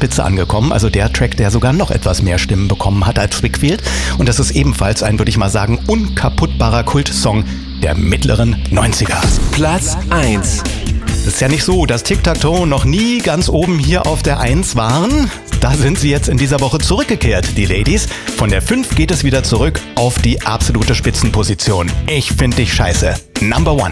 Spitze angekommen, also der Track, der sogar noch etwas mehr Stimmen bekommen hat als Wickfield. Und das ist ebenfalls ein, würde ich mal sagen, unkaputtbarer Kultsong der mittleren 90er. Platz 1. Es ist ja nicht so, dass Tic-Tac-Toe noch nie ganz oben hier auf der 1 waren. Da sind sie jetzt in dieser Woche zurückgekehrt, die Ladies. Von der 5 geht es wieder zurück auf die absolute Spitzenposition. Ich find dich scheiße. Number 1.